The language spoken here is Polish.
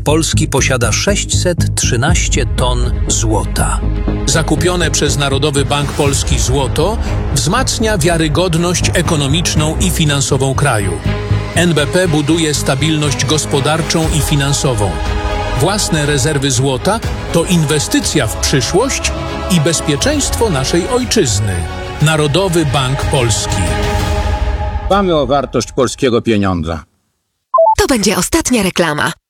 Polski posiada 613 ton złota. Zakupione przez Narodowy Bank Polski złoto wzmacnia wiarygodność ekonomiczną i finansową kraju. NBP buduje stabilność gospodarczą i finansową. Własne rezerwy złota to inwestycja w przyszłość i bezpieczeństwo naszej ojczyzny. Narodowy Bank Polski. Dbamy o wartość polskiego pieniądza. To będzie ostatnia reklama.